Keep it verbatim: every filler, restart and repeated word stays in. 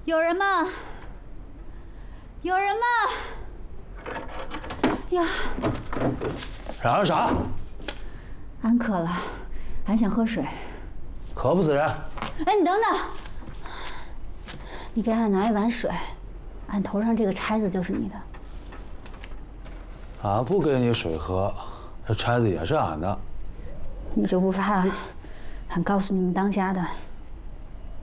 有人吗？有人吗？呀！ 嚷嚷啥？ 俺渴了，俺想喝水。 渴不死人。 哎，你等等，你给俺拿一碗水，俺头上这个钗子就是你的。 俺不给你水喝，这钗子也是俺的。 你就不怕俺告诉你们当家的，